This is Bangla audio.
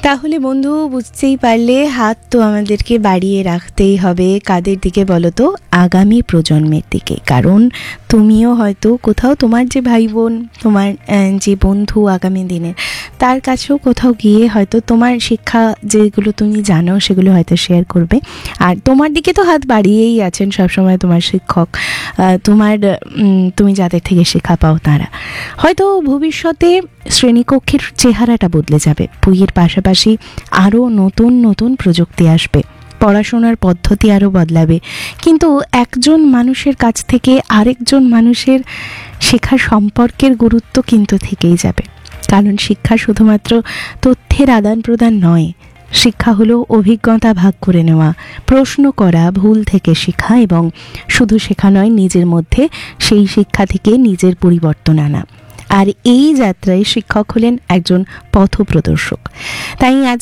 তাহলে বন্ধু বুঝতেই পারলে, হাত তো আমাদেরকে বাড়িয়ে রাখতেই হবে। কাদের দিকে বলো তো? আগামী প্রজন্মের দিকে। কারণ তুমিও হয়তো কোথাও তোমার যে ভাই বোন, তোমার যে বন্ধু আগামী দিনের, তার কাছেও কোথাও গিয়ে হয়তো তোমার শিক্ষা যেগুলো তুমি জানো সেগুলো হয়তো শেয়ার করবে। আর তোমার দিকে তো হাত বাড়িয়েই আছেন সবসময় তোমার শিক্ষক, তুমি যাদের থেকে শেখা পাও তারা। হয়তো ভবিষ্যতে শ্রেণীকক্ষের চেহারাটা বদলে যাবে, বইয়ের পাশাপাশি আরও নতুন নতুন প্রযুক্তি আসবে, পড়াশোনার পদ্ধতি আরও বদলাবে, কিন্তু একজন মানুষের কাছ থেকে আরেকজন মানুষের শেখার সম্পর্কের গুরুত্ব কিন্তু থেকেই যাবে। কারণ শিক্ষা শুধুমাত্র তথ্যের আদান প্রদান নয়, শিক্ষা হলো অভিজ্ঞতা ভাগ করে নেওয়া, প্রশ্ন করা, ভুল থেকে শেখা, এবং শুধু শেখা নয়, নিজের মধ্যে সেই শিক্ষা থেকে নিজের পরিবর্তন আনা। আর এই যাত্রায় শিক্ষক হলেন একজন পথপ্রদর্শক। তাই আজ